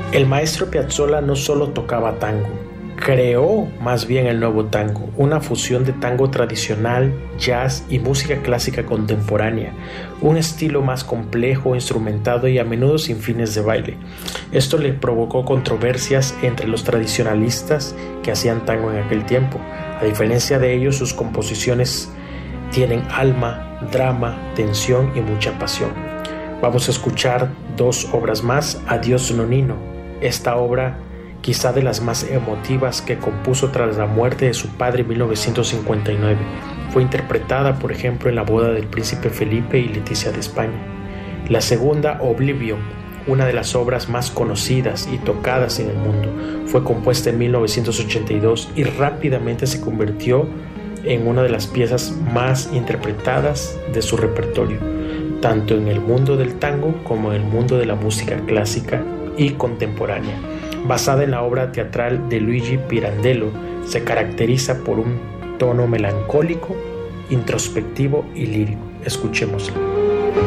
El maestro Piazzolla no solo tocaba tango, creó más bien el nuevo tango, una fusión de tango tradicional, jazz y música clásica contemporánea, un estilo más complejo, instrumentado y a menudo sin fines de baile. Esto le provocó controversias entre los tradicionalistas que hacían tango en aquel tiempo. A diferencia de ellos, sus composiciones tienen alma, drama, tensión y mucha pasión. Vamos a escuchar dos obras más. Adiós Nonino, esta obra quizá de las más emotivas que compuso tras la muerte de su padre en 1959. Fue interpretada, por ejemplo, en la boda del príncipe Felipe y Leticia de España. La segunda, Oblivion, una de las obras más conocidas y tocadas en el mundo, fue compuesta en 1982 y rápidamente se convirtió en una de las piezas más interpretadas de su repertorio, tanto en el mundo del tango como en el mundo de la música clásica y contemporánea. Basada en la obra teatral de Luigi Pirandello, se caracteriza por un tono melancólico, introspectivo y lírico. Escuchémosla.